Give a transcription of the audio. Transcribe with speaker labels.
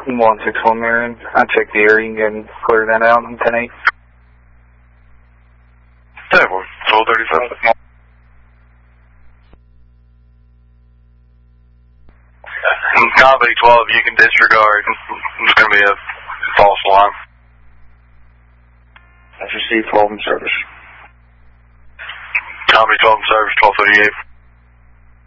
Speaker 1: 161 Marion. I checked the area. You can clear that out on 10-8.
Speaker 2: Yeah, 1237. Copy 12, you can disregard. It's going to be a false alarm.
Speaker 1: That's received 12 in service.
Speaker 2: Copy 12 in service, 1238.